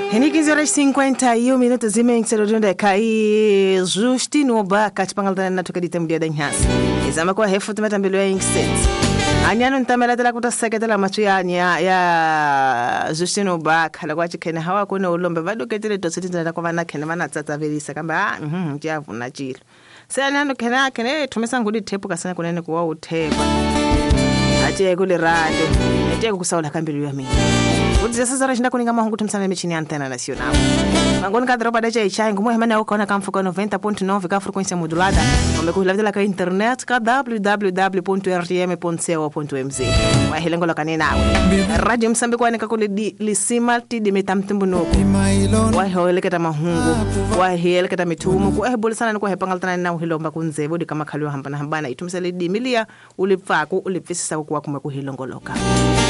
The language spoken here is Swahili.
15 horas 51 minutos e meia que kai Justino Baka chipangalana na tukadita mdia da nyasi izama kwa hefutu matambelo ya inksets anyano ntamela tela kutaseketela machu ya Justino Baka la kwachi kene hawa kuna ulombe vadoketele tositi na kwa vana kene mana tsatsa verisa kamba ndiyavuna chilo seanyano kene tumesa ngudi tepu kasana kunene kuwa utepa ati kule radio eti kusaula kambilo ya mimi Uzi sasa rashinda kuninga mahungu tumsana michini Antena Nacional. Mangoni kadro pada chai chai ngumo hemana ukaona kamfuko 90.9 ka frequência modulada. Wamekuhila vile ka internet ka www.rtm.co.mz. Wa hilengo lokane nawe. Radio Msambi kwa nika kule lisima tidi metamtimbunuko. Wa hieleketa mahungu. Wa hieleketa mitumu kwa hebole sana kwa hepangaltana na uhilomba kunzevo di kama kalio hambana itumsali di milia ulipfaku ulipfisisa kwa kumekuhilongo loka.